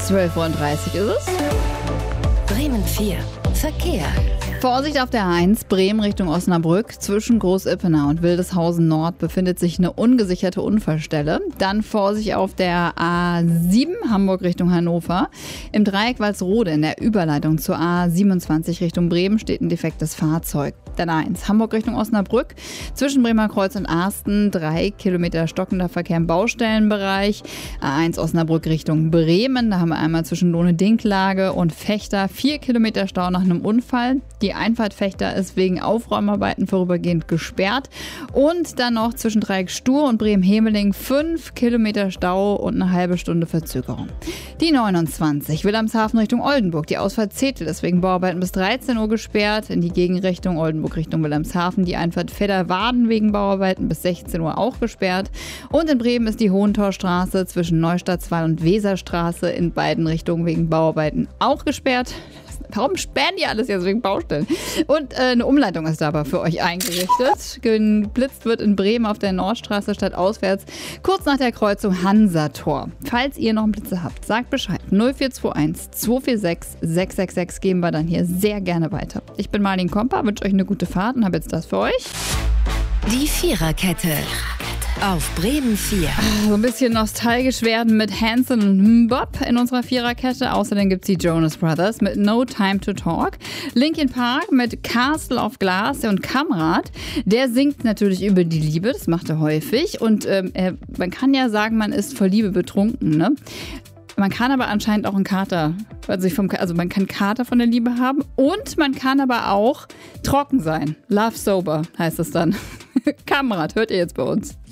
12:30 Uhr ist es. Bremen 4. Verkehr. Vorsicht auf der A1, Bremen Richtung Osnabrück. Zwischen Groß-Ippenau und Wildeshausen Nord befindet sich eine ungesicherte Unfallstelle. Dann Vorsicht auf der A7, Hamburg Richtung Hannover. Im Dreieck Walsrode in der Überleitung zur A27 Richtung Bremen steht ein defektes Fahrzeug. Dann A1, Hamburg Richtung Osnabrück. Zwischen Bremer Kreuz und Arsten 3 Kilometer stockender Verkehr im Baustellenbereich. A1 Osnabrück Richtung Bremen. Da haben wir einmal zwischen Lohne-Dinklage und Fechter 4 Kilometer Stau nach einem Unfall. Die Einfahrt Fechter ist wegen Aufräumarbeiten vorübergehend gesperrt. Und dann noch zwischen Dreieck Stur und Bremen-Hemeling 5 Kilometer Stau und eine halbe Stunde Verzögerung. Die 29, Wilhelmshaven Richtung Oldenburg. Die Ausfahrt Zetel ist wegen Bauarbeiten bis 13 Uhr gesperrt. In die Gegenrichtung Oldenburg Richtung Wilhelmshaven. Die Einfahrt Fedderwaden wegen Bauarbeiten bis 16 Uhr auch gesperrt. Und in Bremen ist die Hohentorstraße zwischen Neustadtswall und Weserstraße in beiden Richtungen wegen Bauarbeiten auch gesperrt. Warum sperren die alles jetzt wegen Baustellen? Und eine Umleitung ist dabei für euch eingerichtet. Geblitzt wird in Bremen auf der Nordstraße stadtauswärts, kurz nach der Kreuzung Hansator. Falls ihr noch einen Blitzer habt, sagt Bescheid. 0421 246 666 geben wir dann hier sehr gerne weiter. Ich bin Marlene Kompa, wünsche euch eine gute Fahrt und habe jetzt das für euch. Die Viererkette. Auf Bremen 4. So ein bisschen nostalgisch werden mit Hanson und Mbop in unserer Viererkette. Außerdem gibt es die Jonas Brothers mit No Time to Talk. Linkin Park mit Castle of Glass und Kamrat. Der singt natürlich über die Liebe, das macht er häufig. Und man kann ja sagen, man ist vor Liebe betrunken, ne? Man kann aber anscheinend auch einen Kater, also man kann Kater von der Liebe haben und man kann aber auch trocken sein. Love sober heißt es dann. Kamrat, hört ihr jetzt bei uns.